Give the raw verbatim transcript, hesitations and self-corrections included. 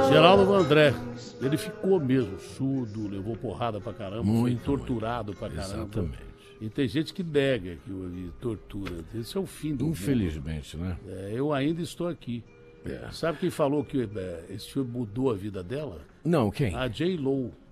Geraldo Vandré, ele ficou mesmo surdo, levou porrada pra caramba, Muito, foi torturado pra caramba. Exatamente. E tem gente que nega que houve tortura. Esse é o fim do Infelizmente, mundo. né? É, eu ainda estou aqui. É. Sabe quem falou que é, esse filme mudou a vida dela? Não, quem? A J. Lo.